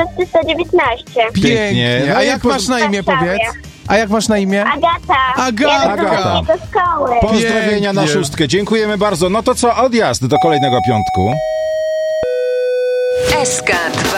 119. Pięknie. A jak masz na imię, powiedz? A jak masz na imię? Agata. Agata. Do szkoły. Pozdrowienia na Pięknie. 6. Dziękujemy bardzo. No to co, odjazd do kolejnego piątku. SK2.